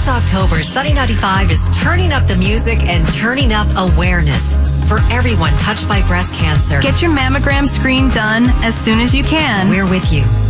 This October, Sunny 95 is turning up the music and turning up awareness for everyone touched by breast cancer. Get your mammogram screen done as soon as you can. We're with you.